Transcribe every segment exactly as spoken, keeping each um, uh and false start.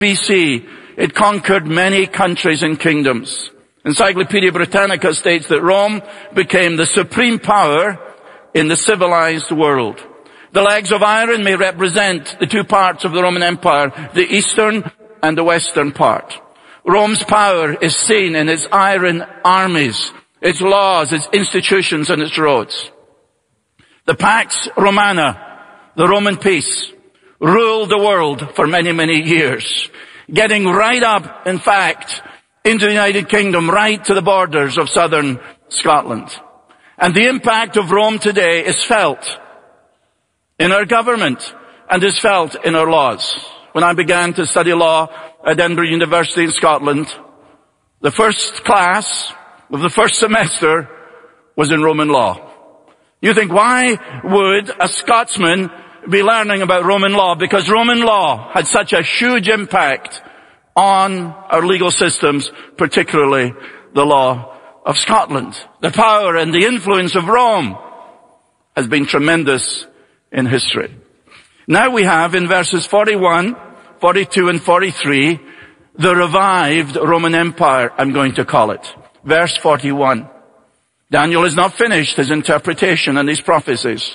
B C, it conquered many countries and kingdoms. Encyclopedia Britannica states that Rome became the supreme power in the civilized world. The legs of iron may represent the two parts of the Roman Empire, the eastern and the western part. Rome's power is seen in its iron armies, its laws, its institutions, and its roads. The Pax Romana, the Roman peace, ruled the world for many, many years, getting right up, in fact, into the United Kingdom, right to the borders of southern Scotland. And the impact of Rome today is felt in our government and is felt in our laws. When I began to study law at Edinburgh University in Scotland, the first class of the first semester was in Roman law. You think, why would a Scotsman be learning about Roman law? Because Roman law had such a huge impact on our legal systems, particularly the law of Scotland. The power and the influence of Rome has been tremendous in history. Now we have in verses forty-one, forty-two, and forty-three, the revived Roman Empire, I'm going to call it. Verse forty-one. Daniel has not finished his interpretation and his prophecies.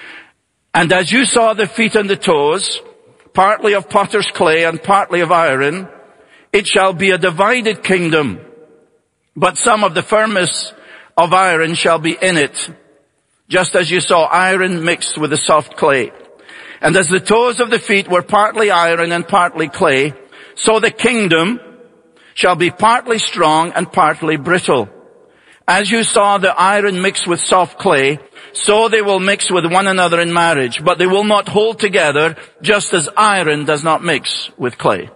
And as you saw the feet and the toes, partly of potter's clay and partly of iron, it shall be a divided kingdom, but some of the firmness of iron shall be in it, just as you saw iron mixed with the soft clay. And as the toes of the feet were partly iron and partly clay, so the kingdom shall be partly strong and partly brittle. As you saw the iron mixed with soft clay, so they will mix with one another in marriage, but they will not hold together, just as iron does not mix with clay.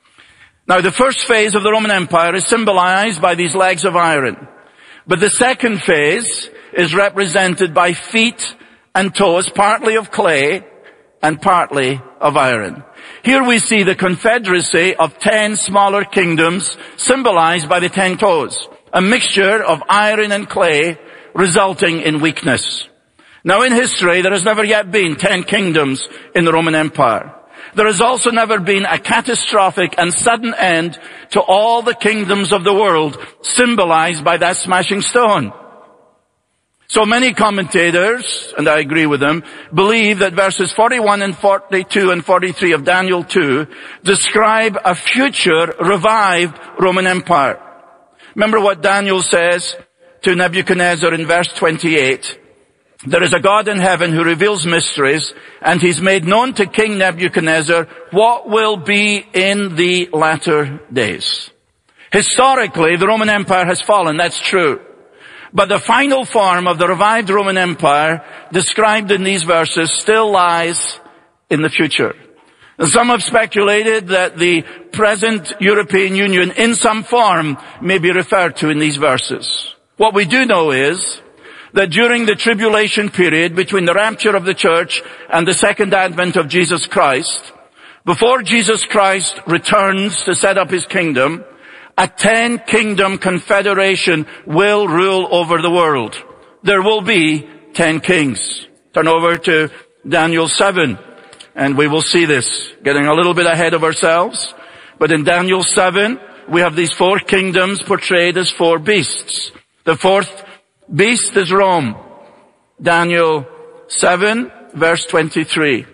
Now the first phase of the Roman Empire is symbolized by these legs of iron. But the second phase is represented by feet and toes, partly of clay and partly of iron. Here we see the confederacy of ten smaller kingdoms symbolized by the ten toes, a mixture of iron and clay resulting in weakness. Now in history, there has never yet been ten kingdoms in the Roman Empire. There has also never been a catastrophic and sudden end to all the kingdoms of the world symbolized by that smashing stone. So many commentators, and I agree with them, believe that verses forty-one and forty-two and forty-three of Daniel two describe a future revived Roman Empire. Remember what Daniel says to Nebuchadnezzar in verse twenty-eight. There is a God in heaven who reveals mysteries, and he's made known to King Nebuchadnezzar what will be in the latter days. Historically, the Roman Empire has fallen, that's true. But the final form of the revived Roman Empire described in these verses still lies in the future. Some have speculated that the present European Union in some form may be referred to in these verses. What we do know is that during the tribulation period between the rapture of the church and the second advent of Jesus Christ, before Jesus Christ returns to set up his kingdom, a ten kingdom confederation will rule over the world. There will be ten kings. Turn over to Daniel seven and we will see this. Getting a little bit ahead of ourselves. But in Daniel seven, we have these four kingdoms portrayed as four beasts. The fourth beast is Rome. Daniel seven verse twenty-three.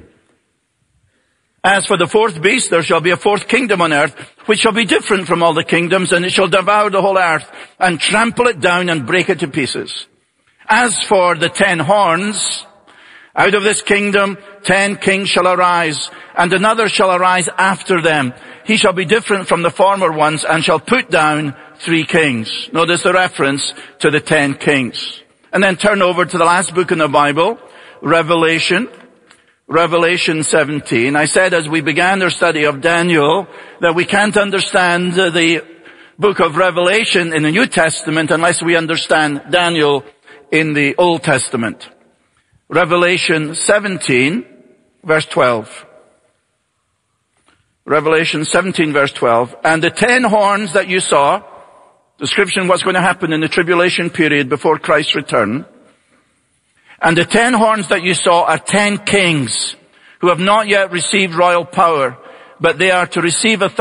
As for the fourth beast, there shall be a fourth kingdom on earth, which shall be different from all the kingdoms, and it shall devour the whole earth, and trample it down, and break it to pieces. As for the ten horns, out of this kingdom ten kings shall arise, and another shall arise after them. He shall be different from the former ones, and shall put down three kings. Notice the reference to the ten kings. And then turn over to the last book in the Bible, Revelation. Revelation seventeen. I said as we began our study of Daniel that we can't understand the book of Revelation in the New Testament unless we understand Daniel in the Old Testament. Revelation seventeen, verse twelve. Revelation seventeen, verse twelve. And the ten horns that you saw, description of what's going to happen in the tribulation period before Christ's return. And the ten horns that you saw are ten kings who have not yet received royal power, but they are to receive authority